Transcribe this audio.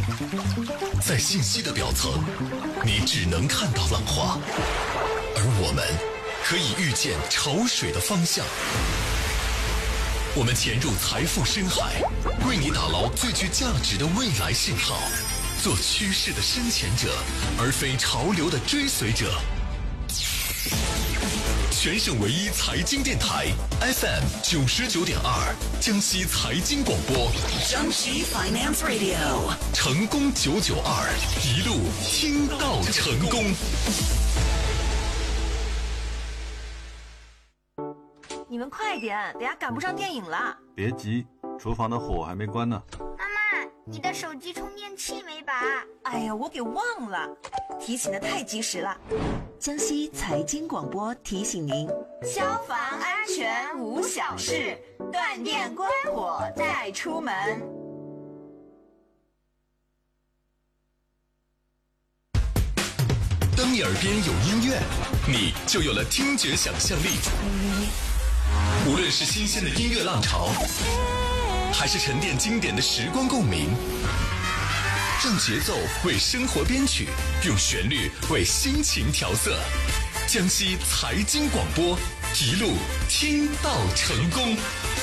在信息的表层，你只能看到浪花，而我们可以预见潮水的方向。我们潜入财富深海，为你打捞最具价值的未来信号，做趋势的深潜者，而非潮流的追随者。全省唯一财经电台 FM 99.2，江西财经广播， 江西 Finance Radio， 成功992，一路听到成功。 你们快点，等下赶不上电影了。 别急，厨房的火还没关呢。 妈妈，你的手机充电器没拔？ 哎呀，我给忘了，提醒的太及时了。江西财经广播提醒您：消防安全无小事，断电关火再出门。 当你耳边有音乐，你就有了听觉想象力。无论是新鲜的音乐浪潮，还是沉淀经典的时光共鸣，让节奏为生活编曲，用旋律为心情调色。江西财经广播，一路听到成功。